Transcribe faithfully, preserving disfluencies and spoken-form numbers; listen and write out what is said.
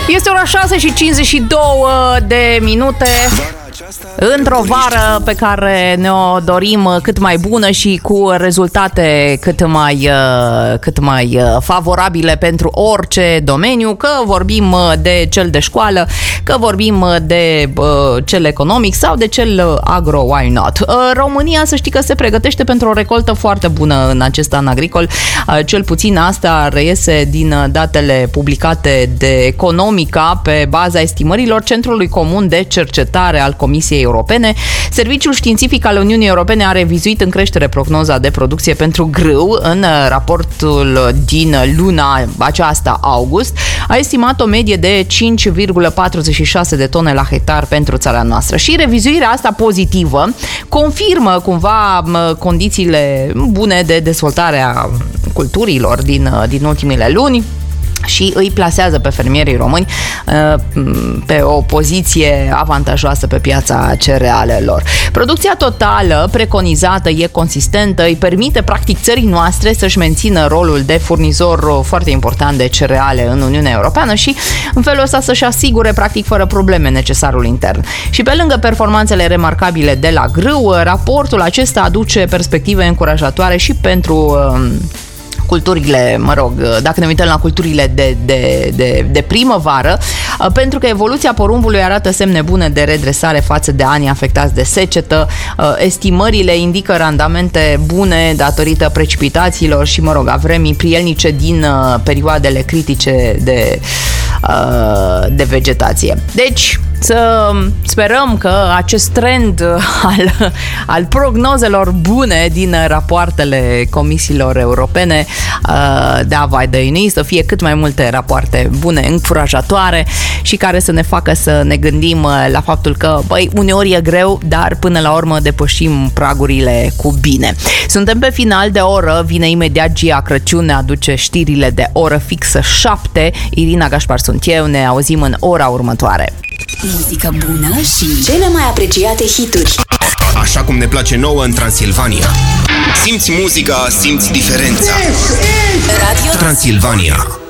Este ora șase și cincizeci și două de minute. Într-o vară pe care ne-o dorim cât mai bună și cu rezultate cât mai, cât mai favorabile pentru orice domeniu, că vorbim de cel de școală, că vorbim de cel economic sau de cel agro, why not? România, să știi că se pregătește pentru o recoltă foarte bună în acest an agricol, cel puțin asta reiese din datele publicate de Economica pe baza estimărilor Centrului Comun de Cercetare al Comisiei Europene. Serviciul științific al Uniunii Europene a revizuit în creștere prognoza de producție pentru grâu în raportul din luna aceasta, august. A estimat o medie de cinci virgulă patruzeci și șase de tone la hectar pentru țara noastră. Și revizuirea asta pozitivă confirmă cumva condițiile bune de dezvoltare a culturilor din, din ultimele luni și îi plasează pe fermierii români pe o poziție avantajoasă pe piața cerealelor. Producția totală preconizată e consistentă, îi permite practic țării noastre să-și mențină rolul de furnizor foarte important de cereale în Uniunea Europeană și în felul ăsta să-și asigure practic fără probleme necesarul intern. Și pe lângă performanțele remarcabile de la grâu, raportul acesta aduce perspective încurajatoare și pentru culturile, mă rog, dacă ne uităm la culturile de, de, de, de primăvară, pentru că evoluția porumbului arată semne bune de redresare față de anii afectați de secetă. Estimările indică randamente bune datorită precipitațiilor și, mă rog, a vremii prielnice din perioadele critice de, de vegetație. Deci, să sperăm că acest trend al, al prognozelor bune din rapoartele comisiilor europene, da, vai de unii, să fie cât mai multe rapoarte bune, încurajatoare și care să ne facă să ne gândim la faptul că, băi, uneori e greu, dar până la urmă depășim pragurile cu bine. Suntem pe final de oră, vine imediat Gia Crăciun, ne aduce știrile de oră fixă șapte. Irina Gașpar sunt eu, ne auzim în ora următoare. Muzică bună și cele mai apreciate hituri. Așa cum ne place nouă în Transilvania. Simți muzica, simți diferența. Radio Transilvania.